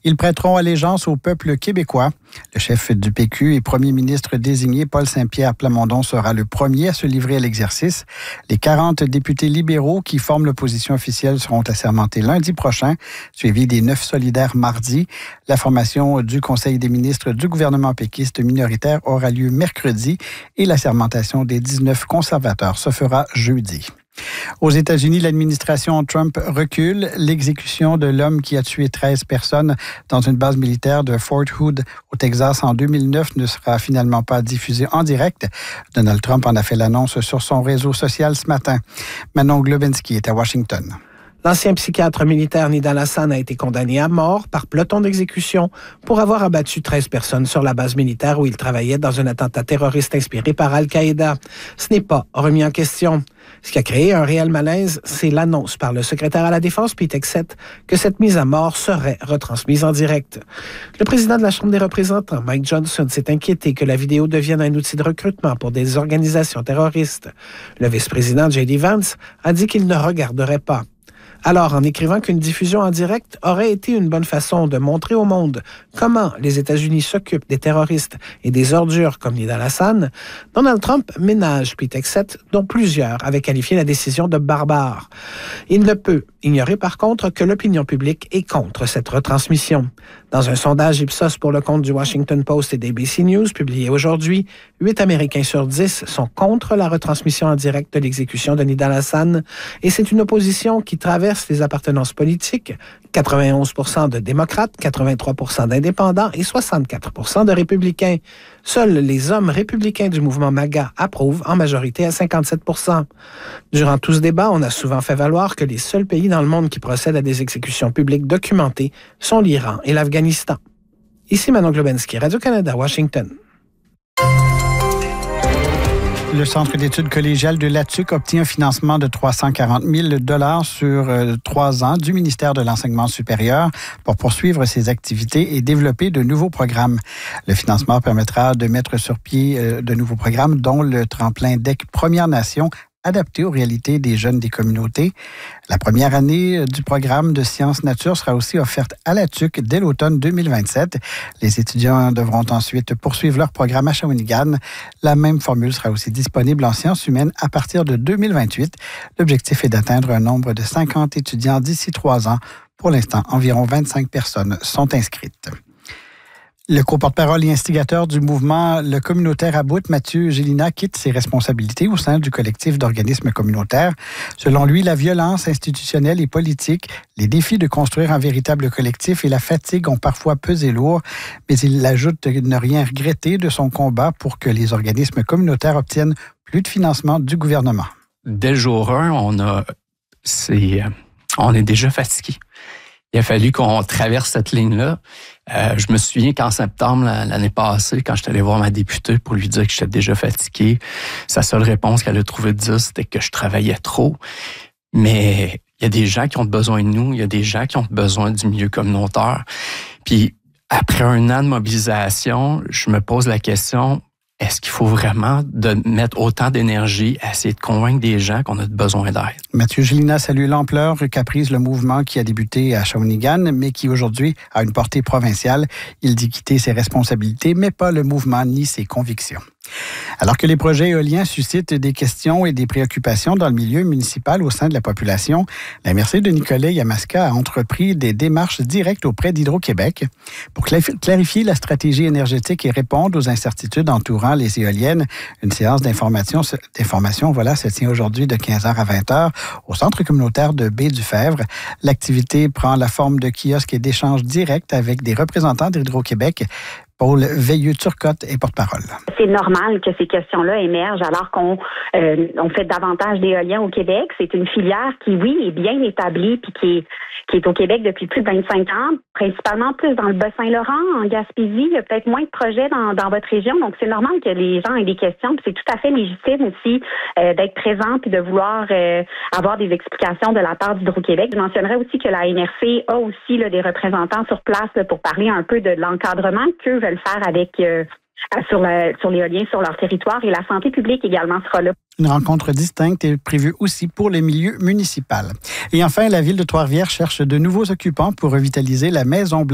Ils prêteront allégeance au peuple québécois. Le chef du PQ et premier ministre désigné, Paul Saint-Pierre Plamondon, sera le premier à se livrer à l'exercice. Les 40 députés libéraux qui forment l'opposition officielle seront assermentés lundi prochain, suivis des 9 solidaires mardi. La formation du Conseil des ministres du gouvernement péquiste minoritaire aura lieu mercredi et l'assermentation des 19 conservateurs se fera jeudi. Aux États-Unis, l'administration Trump recule. L'exécution de l'homme qui a tué 13 personnes dans une base militaire de Fort Hood au Texas en 2009 ne sera finalement pas diffusée en direct. Donald Trump en a fait l'annonce sur son réseau social ce matin. Manon Globinski est à Washington. L'ancien psychiatre militaire Nidal Hasan a été condamné à mort par peloton d'exécution pour avoir abattu 13 personnes sur la base militaire où il travaillait dans un attentat terroriste inspiré par Al-Qaïda. Ce n'est pas remis en question. Ce qui a créé un réel malaise, c'est l'annonce par le secrétaire à la Défense, Pete Hegseth, que cette mise à mort serait retransmise en direct. Le président de la Chambre des représentants, Mike Johnson, s'est inquiété que la vidéo devienne un outil de recrutement pour des organisations terroristes. Le vice-président J.D. Vance a dit qu'il ne regarderait pas. Alors, en écrivant qu'une diffusion en direct aurait été une bonne façon de montrer au monde comment les États-Unis s'occupent des terroristes et des ordures comme Nidal Hasan, Donald Trump ménage Pete Hegseth, dont plusieurs avaient qualifié la décision de barbare. Il ne peut ignorer par contre que l'opinion publique est contre cette retransmission. Dans un sondage Ipsos pour le compte du Washington Post et d'ABC News publié aujourd'hui, 8 Américains sur 10 sont contre la retransmission en direct de l'exécution de Nidal Hasan et c'est une opposition qui traverse les appartenances politiques, 91% de démocrates, 83% d'indépendants et 64% de républicains. Seuls les hommes républicains du mouvement MAGA approuvent en majorité à 57%. Durant tout ce débat, on a souvent fait valoir que les seuls pays dans le monde qui procèdent à des exécutions publiques documentées sont l'Iran et l'Afghanistan. Ici Manon Globinski, Radio-Canada, Washington. Le Centre d'études collégiales de l'ATUC obtient un financement de 340 000 $ sur 3 ans du ministère de l'Enseignement supérieur pour poursuivre ses activités et développer de nouveaux programmes. Le financement permettra de mettre sur pied de nouveaux programmes, dont le tremplin DEC Premières Nations, adapté aux réalités des jeunes des communautés. La première année du programme de sciences nature sera aussi offerte à l'ATUC dès l'automne 2027. Les étudiants devront ensuite poursuivre leur programme à Shawinigan. La même formule sera aussi disponible en sciences humaines à partir de 2028. L'objectif est d'atteindre un nombre de 50 étudiants d'ici 3 ans. Pour l'instant, environ 25 personnes sont inscrites. Le co-porte-parole et instigateur du mouvement Le Communautaire à bout, Mathieu Gélina, quitte ses responsabilités au sein du collectif d'organismes communautaires. Selon lui, la violence institutionnelle et politique, les défis de construire un véritable collectif et la fatigue ont parfois pesé lourd, mais il ajoute ne rien regretter de son combat pour que les organismes communautaires obtiennent plus de financement du gouvernement. Dès le jour 1, on est déjà fatigué. Il a fallu qu'on traverse cette ligne-là. Je me souviens qu'en septembre l'année passée, quand je suis allé voir ma députée pour lui dire que j'étais déjà fatigué, sa seule réponse qu'elle a trouvée de dire, c'était que je travaillais trop. Mais il y a des gens qui ont besoin de nous, il y a des gens qui ont besoin du milieu communautaire. Puis après 1 an de mobilisation, je me pose la question, est-ce qu'il faut vraiment mettre autant d'énergie à essayer de convaincre des gens qu'on a besoin d'aide? Mathieu Gélina salue l'ampleur qu'a prise le mouvement qui a débuté à Shawinigan, mais qui aujourd'hui a une portée provinciale. Il dit quitter ses responsabilités, mais pas le mouvement ni ses convictions. Alors que les projets éoliens suscitent des questions et des préoccupations dans le milieu municipal au sein de la population, la MRC de Nicolet-Yamaska a entrepris des démarches directes auprès d'Hydro-Québec pour clarifier la stratégie énergétique et répondre aux incertitudes entourant les éoliennes. Une séance d'information se tient aujourd'hui de 15h à 20h au centre communautaire de Baie-du-Fèvre. L'activité prend la forme de kiosques et d'échanges directs avec des représentants d'Hydro-Québec. Paul Veilleux-Turcotte est porte-parole. C'est normal que ces questions-là émergent alors qu'on fait davantage d'éoliens au Québec. C'est une filière qui, oui, est bien établie puis qui est au Québec depuis plus de 25 ans, principalement plus dans le Bas-Saint-Laurent, en Gaspésie. Il y a peut-être moins de projets dans votre région, donc c'est normal que les gens aient des questions. Puis c'est tout à fait légitime aussi d'être présent puis de vouloir avoir des explications de la part d'Hydro-Québec. Je mentionnerais aussi que la MRC a aussi des représentants sur place pour parler un peu de l'encadrement qu'eux veulent faire avec sur l'éolien sur leur territoire, et la santé publique également sera là. Une rencontre distincte est prévue aussi pour les milieux municipaux. Et enfin, la ville de Trois-Rivières cherche de nouveaux occupants pour revitaliser la Maison Blanche.